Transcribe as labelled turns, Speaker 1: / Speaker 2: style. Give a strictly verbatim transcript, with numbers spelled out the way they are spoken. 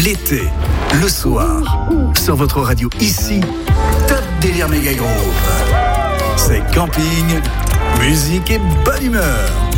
Speaker 1: l'été, le soir, sur votre radio ici, Top Délire Méga Groove. C'est camping, musique et bonne humeur.